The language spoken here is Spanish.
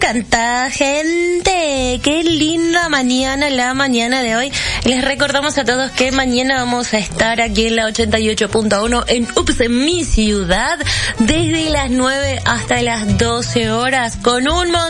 encanta, gente. Qué linda mañana, la mañana de hoy. Les recordamos a todos que mañana vamos a estar aquí en la 88.1 en Ups, en mi ciudad, desde las 9 hasta las 12 horas, con un montón